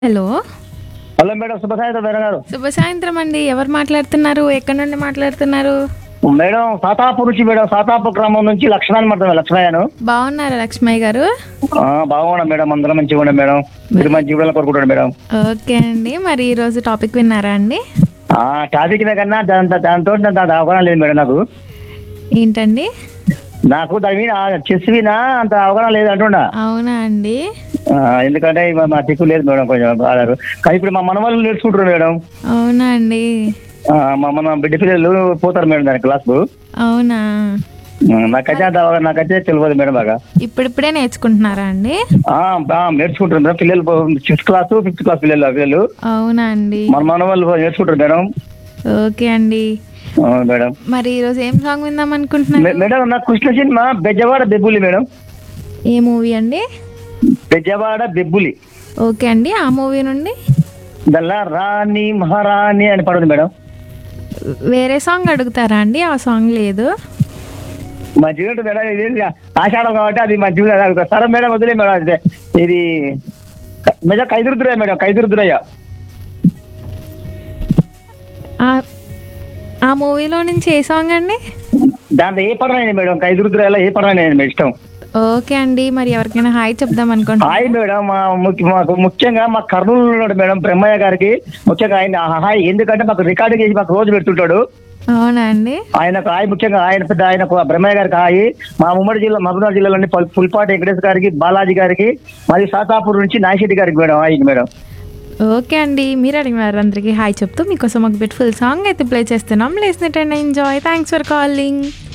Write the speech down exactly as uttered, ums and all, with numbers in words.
Hello. Hello madam, శుభ సాయంత్రం madam గారు. శుభ సాయంత్రం అండి. ఎవరు మాట్లాడుతున్నారు? ఎక్కడి నుండి మాట్లాడుతున్నారు? మేడం సాతాపూర్ నుంచి మేడం, సాతాపూర్ గ్రామం నుంచి లక్ష్మణ్ మాట్లాడు. లక్ష్మయ్యను. బాగున్నారా లక్ష్మయ్య గారు? బాగున్నాం మేడం, అందరం మంచిగా ఉండే మేడం. మీరు మంచి కూడా కోరుకుంటాడు మేడం. ఓకే అండి. మరి ఈ రోజు టాపిక్ విన్నారా అండి? టాపిక్ కన్నా దాంతో దాంతో అంత అవగాహన లేదు మేడం నాకు. ఏంటండి? నాకు దాని మీద చెస్ మీద అంత అవగాహన లేదు అంటున్నా. అవునా అండి? ఆ, ఎందుకంటే ఇవ- మా దిక్కు లేదు మేడం, కొంచెం బాగారు. కానీ ఇప్పుడు మా మనవాళ్ళు నేర్చుకుంటారు మేడం. అవునా అండి? ఆ, మా మన బిడ్డ పిల్లలు పోతారు మేడం దాని క్లాస్కు. అవునా? ఆ, నాకైతే అంత అవగాహన నాకైతే తెలియదు మేడం బాగా. ఇప్పుడిప్పుడే నేర్చుకుంటున్నారా అండి? ఆ, ఆ, నేర్చుకుంటారు మేడం పిల్లలు, సిక్స్త్ క్లాస్ ఫిఫ్త్ క్లాస్ పిల్లలు ఆ పిల్లలు అవునా అండి? మన మన వాళ్ళు నేర్చుకుంటారు మేడం. ఓకే అండి. అవును మేడం. మరి ఈ రోజు ఏం సాంగ్ విందాం మే- అనుకుంటున్నారు? మేడం నాకు కృష్ణ సినిమా బెజవాడ బెబ్బులి మేడం. ఏ మూవీ అండి? బెజవాడ బెబ్బులి. ఓకే అండి. ఆ మూవీ నుండి దల్లా రాణి మహారాణి అని పడుతుంది మేడం. వేరే సాంగ్ అడుగుతారా అండి? ఆ సాంగ్ లేదు. మంచిగా ఉంటుంది మేడం. ఇది ఆషాఢం కాబట్టి అది మంచిగా ఉంటుంది. సరే మేడం, వదిలే మేడం. అదే ఇది మేడం కైదురుద్రయ్య మేడం, కైదురుద్రయ్య. ఆ- ఆ మూవీలో నుంచి ఏ సాంగ్ అండి? దాంట్లో ఏ పదం అయినా మేడం, కైదురుద్రయ్యలో ఏ పదం అయినా మేడం ఇష్టం. ఓకే అండి. మరి ఎవరికైనా హాయ్ చెప్దాం అనుకుంటున్నా. Hi madam. మా ముఖ్య- మాకు ముఖ్యంగా మా కర్నూలు ఉన్నాడు మేడం బ్రహ్మయ్య గారికి ముఖ్యంగా ఆయన హాయ్, ఎందుకంటే మాకు రికార్డింగ్ చేసి మాకు రోజు పెడుతుంటాడు. అవునా అండి? ఆయనకు హాయ్, ముఖ్యంగా ఆయన పెద్ద ఆయనకు బ్రహ్మయ్య గారికి హాయ్. మా ఉమ్మడి జిల్లా మహబూబ్నగర్ జిల్లాలోని పుల్- పుల్పాటి వెంకటేష్ గారికి, బాలాజీ గారికి, మరియు సాతాపూర్ నుంచి నాయశెట్టి గారికి మేడం హాయ్ మేడం. ఓకే అండి. మీరు అడిగిన వారందరికీ హాయ్ చెప్తూ మీకోసం ఒక బ్యూటిఫుల్ సాంగ్ అయితే ప్లే చేస్తున్నాం. Listen it and enjoy. Thanks for calling.